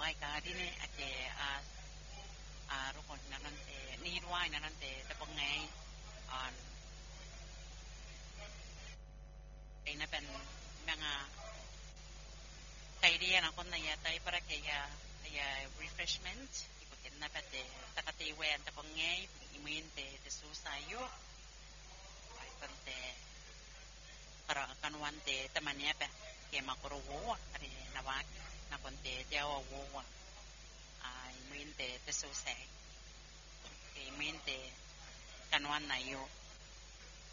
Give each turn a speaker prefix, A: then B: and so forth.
A: ai ka dine ake rukon na nante ni ruai na nante te pangai an ay na pen mga kairia na kon na ya tay para kaya refreshment ipakin na pate takate wen te pangai imin te susayo ay pante para kanwan te tamanya pa ke makuro wo ari nawak na konte te wo ay imin te susay ke imin te kanwan na yo